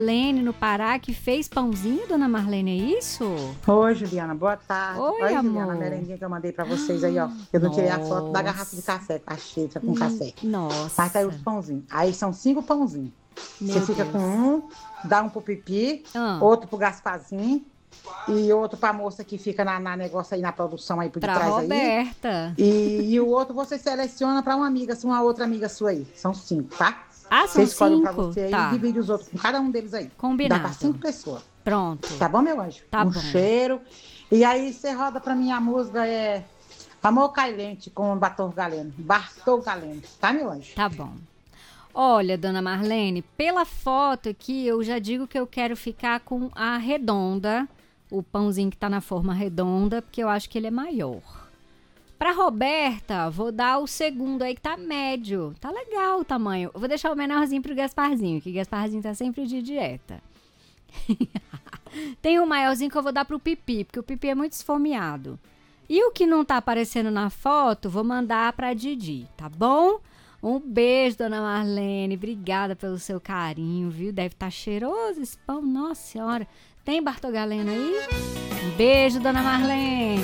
Marlene, no Pará, que fez pãozinho, dona Marlene, é isso? Oi, Juliana, boa tarde. Oi, Oi, Juliana, a amor. merendinha que eu mandei pra vocês aí, ó. Eu não tirei a foto da garrafa de Nossa. café, a xícara com café. Mas tá aí os Nossa. pãozinhos. Aí são 5 pãozinhos. Você Meu fica com Deus. um, dá um pro Pipi, Ah, outro pro Gasparzinho e outro pra moça que fica na negócio aí, na produção aí por pra detrás aí. Roberta. E o outro você seleciona pra uma amiga, uma outra amiga sua aí. São 5, tá? Ah, Você são escolhe um pra 5? você aí e Tá. divide os outros com cada um deles aí. Dá pra 5 Combinado. pessoas. Pronto. Tá bom, meu anjo? Tá Um bom. cheiro. E aí você roda pra mim a música Amor Cailente com Bartol Galeno. Bartol Galeno. Tá, meu anjo? Tá bom. Olha, dona Marlene, pela foto aqui, eu já digo que eu quero ficar com a redonda, o pãozinho que tá na forma redonda, porque eu acho que ele é maior. Pra Roberta, vou dar o segundo aí que tá médio. Tá legal o tamanho. Eu vou deixar o menorzinho pro Gasparzinho, que o Gasparzinho tá sempre de dieta. Tem um maiorzinho que eu vou dar pro Pipi, porque o Pipi é muito esfomeado. E o que não tá aparecendo na foto, vou mandar pra Didi, tá bom? Um beijo, dona Marlene. Obrigada pelo seu carinho, viu? Deve estar cheiroso esse pão. Nossa senhora. Tem Bartol Galeno aí? Um beijo, dona Marlene.